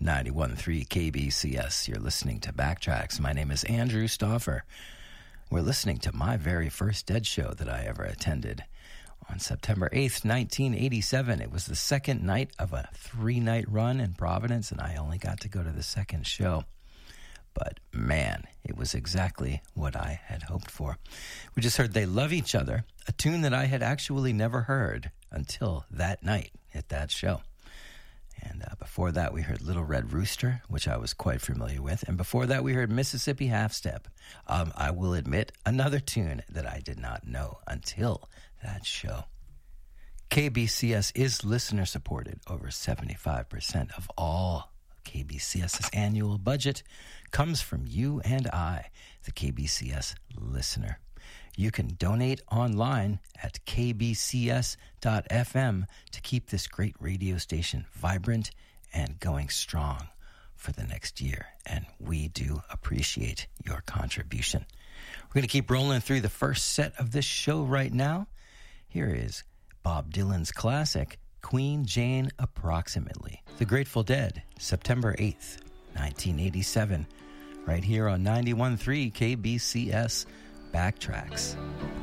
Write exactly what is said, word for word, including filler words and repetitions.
ninety-one point three K B C S. You're listening to Backtracks. My name is Andrew Stauffer. We're listening to my very first Dead show that I ever attended on September eighth, nineteen eighty-seven. It was the second night of a three-night run in Providence, and I only got to go to the second show. But man, it was exactly what I had hoped for. We just heard They Love Each Other, a tune that I had actually never heard until that night at that show. And uh, before that, we heard Little Red Rooster, which I was quite familiar with. And before that, we heard Mississippi Half Step. Um, I will admit, another tune that I did not know until that show. K B C S is listener-supported. Over seventy-five percent of all KBCS's annual budget comes from you and I, the K B C S listener. You can donate online at k b c s dot f m to keep this great radio station vibrant and going strong for the next year. And we do appreciate your contribution. We're going to keep rolling through the first set of this show right now. Here is Bob Dylan's classic, Queen Jane Approximately. The Grateful Dead, September eighth, nineteen eighty-seven, right here on ninety-one point three K B C S Backtracks.